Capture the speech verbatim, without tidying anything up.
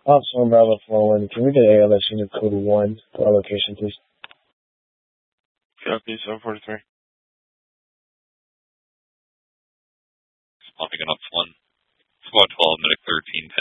Officer on Bravo four one, can we get A L S unit code one for our location, please? Copy, seven forty-three. Popping it up one. Squad twelve, medic thirteen ten.